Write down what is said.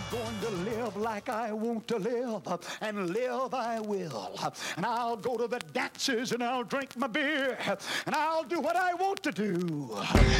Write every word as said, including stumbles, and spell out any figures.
going to live like I want to live, and live I will. And I'll go to the dances, and I'll drink my beer, and I'll do what I want to do.